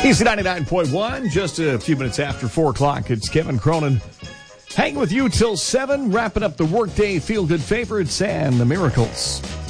Easy 99.1, just a few minutes after 4 o'clock. It's Kevin Cronin hanging with you till 7, wrapping up the workday feel-good favorites and the miracles.